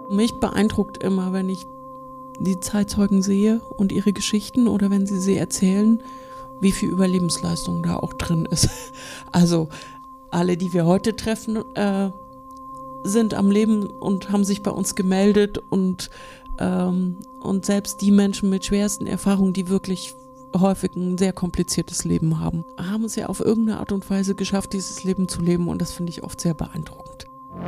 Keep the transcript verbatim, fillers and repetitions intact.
Mich beeindruckt immer, wenn ich die Zeitzeugen sehe und ihre Geschichten oder wenn sie sie erzählen, wie viel Überlebensleistung da auch drin ist. Also alle, die wir heute treffen, äh, sind am Leben und haben sich bei uns gemeldet und, ähm, und selbst die Menschen mit schwersten Erfahrungen, die wirklich häufig ein sehr kompliziertes Leben haben, haben es ja auf irgendeine Art und Weise geschafft, dieses Leben zu leben und das finde ich oft sehr beeindruckend.